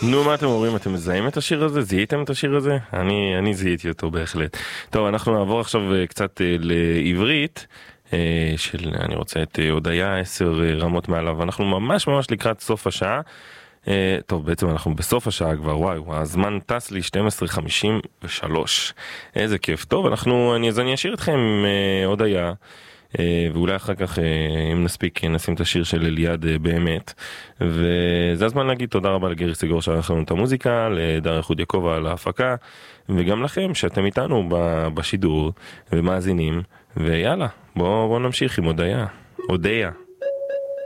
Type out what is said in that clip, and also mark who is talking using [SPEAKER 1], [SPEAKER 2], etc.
[SPEAKER 1] נו, מה אתם אומרים? אתם מזהים את השיר הזה? זיהיתם את השיר הזה? אני זיהיתי אותו בהחלט. טוב, אנחנו נעבור עכשיו קצת לעברית. אני רוצה את הודיה 10 רמות מעליו. אנחנו ממש ממש לקראת סוף השעה. טוב, בעצם אנחנו בסוף השעה כבר, וואי, הזמן טס לי 12:53. איזה כיף. טוב, אז אני אשאיר אתכם עם הודיה. ואולי אחר כך אם נספיק נשים את השיר של אליעד באמת. וזה הזמן להגיד תודה רבה לגרי סגור שערך לנו את המוזיקה, לדר איחוד יעקב על ההפקה, וגם לכם שאתם איתנו בשידור ומאזינים. ויאללה, בואו נמשיך עם הודיה.